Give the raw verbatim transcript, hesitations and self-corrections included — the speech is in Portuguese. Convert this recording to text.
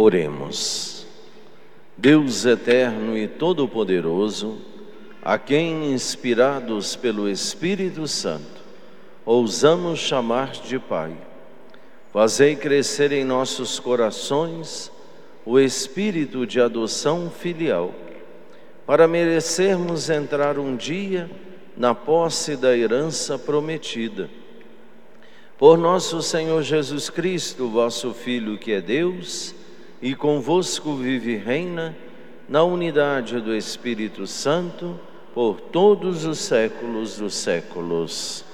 Oremos. Deus eterno e todo-poderoso, a quem, inspirados pelo Espírito Santo, ousamos chamar de Pai, fazei crescer em nossos corações o espírito de adoção filial, para merecermos entrar um dia na posse da herança prometida. Por nosso Senhor Jesus Cristo, vosso Filho, que é Deus, e convosco vive e reina, na unidade do Espírito Santo, por todos os séculos dos séculos.